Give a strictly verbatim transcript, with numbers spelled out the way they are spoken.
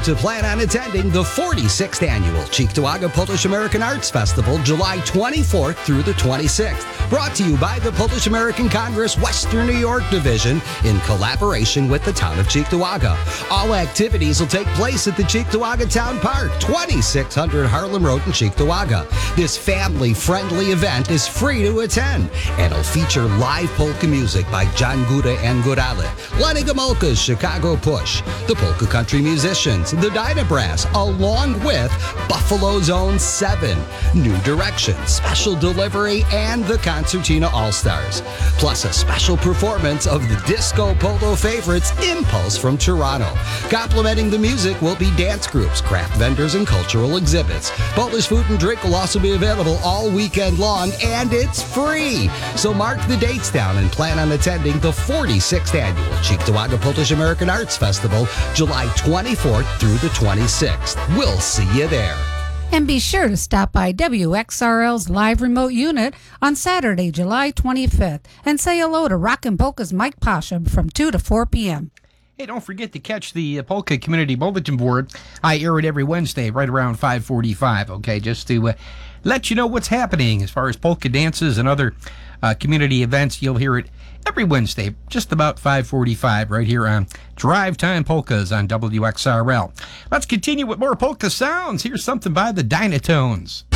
to plan on attending the forty-sixth Annual Cheektowaga Polish-American Arts Festival, July twenty-fourth through the twenty-sixth. Brought to you by the Polish-American Congress Western New York Division in collaboration with the town of Cheektowaga. All activities will take place at the Cheektowaga Town Park, twenty-six hundred Harlem Road in Cheektowaga. This family-friendly event is free to attend and will feature live polka music by John Guda and Gurale, Lenny Gomulka's Chicago Push, the Polka Country Musicians, the Dynabrass, along with Buffalo Zone seven, New Direction, Special Delivery, and the Concertina All-Stars. Plus a special performance of the disco polo favorites Impulse from Toronto. Complementing the music will be dance groups, craft vendors, and cultural exhibits. Polish food and drink will also be available all weekend long, and it's free. So mark the dates down and plan on attending the forty-sixth Annual Cheektowaga Polish-American Arts Festival, July twenty-fourth through the twenty-sixth. We'll see you there. And be sure to stop by W X R L's live remote unit on Saturday, July twenty-fifth, and say hello to Rockin' Polka's Mike Posham from two to four p.m. Hey, don't forget to catch the uh, Polka Community Bulletin Board. I air it every Wednesday right around five forty-five, okay, just to uh, let you know what's happening as far as polka dances and other uh, community events. You'll hear it every Wednesday, just about five forty-five, right here on Drive Time Polkas on W X R L. Let's continue with more polka sounds. Here's something by the Dynatones.